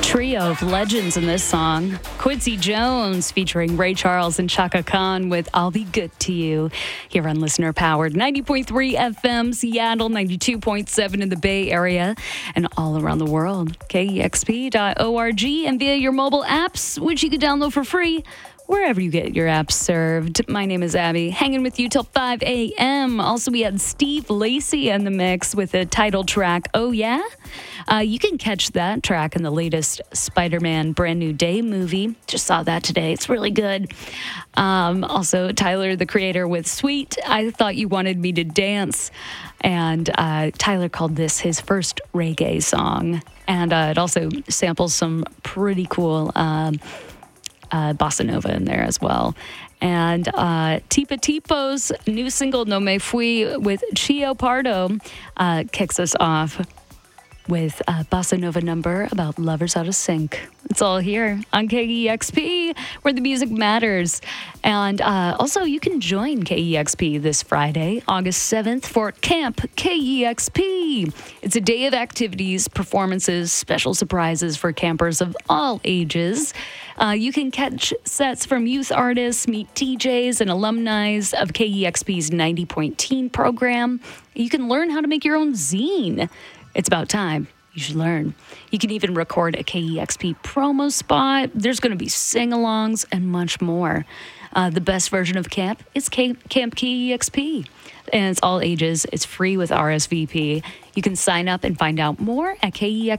trio of legends in this song. Quincy Jones featuring Ray Charles and Chaka Khan with I'll Be Good to You here on Listener Powered 90.3 FM Seattle, 92.7 in the Bay Area, and all around the world. KEXP.org and via your mobile apps, which you can download for free wherever you get your apps served. My name is Abby, hanging with you till 5 a.m. Also, we had Steve Lacy in the mix with the title track, Oh Yeah? You can catch that track in the latest Spider-Man Brand New Day movie. Just saw that today. It's really good. Also, Tyler, the Creator with Sweet, I Thought You Wanted Me to Dance. And Tyler called this his first reggae song. And it also samples some pretty cool bossa nova in there as well. And Tipa Tipo's new single, No Me Fui, with Chio Pardo, kicks us off with a bossa nova number about lovers out of sync. It's all here on KEXP, where the music matters. And also, you can join KEXP this Friday, August 7th, for Camp KEXP. It's a day of activities, performances, special surprises for campers of all ages. You can catch sets from youth artists, meet DJs and alumni of KEXP's 90-point teen program. You can learn how to make your own zine. It's about time. You should learn. You can even record a KEXP promo spot. There's going to be sing-alongs and much more. The best version of camp is Camp KEXP. And it's all ages. It's free with RSVP. You can sign up and find out more at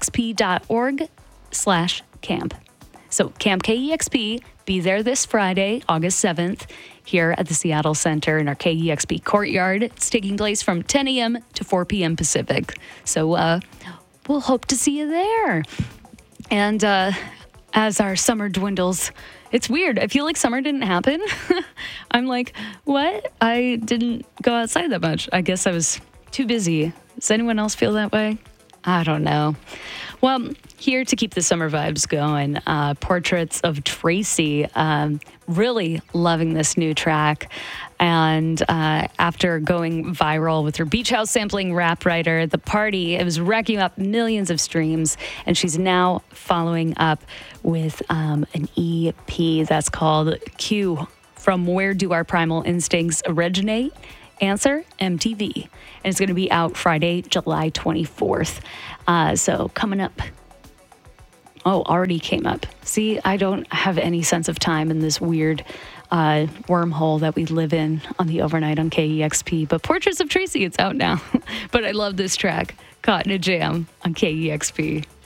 kexp.org/camp. So Camp KEXP, be there this Friday, August 7th, here at the Seattle Center in our KEXP courtyard. It's taking place from 10 a.m. to 4 p.m. Pacific. So we'll hope to see you there. And as our summer dwindles, it's weird. I feel like summer didn't happen. I'm like, what? I didn't go outside that much. I guess I was too busy. Does anyone else feel that way? I don't know. Well, here to keep the summer vibes going, Portraits of Tracy. Really loving this new track. And after going viral with her Beach House sampling Rap Writer, The Party, it was racking up millions of streams. And she's now following up with an EP that's called Q, From Where Do Our Primal Instincts Originate? Answer, MTV. And it's going to be out Friday, July 24th. So coming up. Oh, already came up. See, I don't have any sense of time in this weird wormhole that we live in on the overnight on KEXP. But Portraits of Tracy, it's out now. But I love this track, Caught in a Jam on KEXP.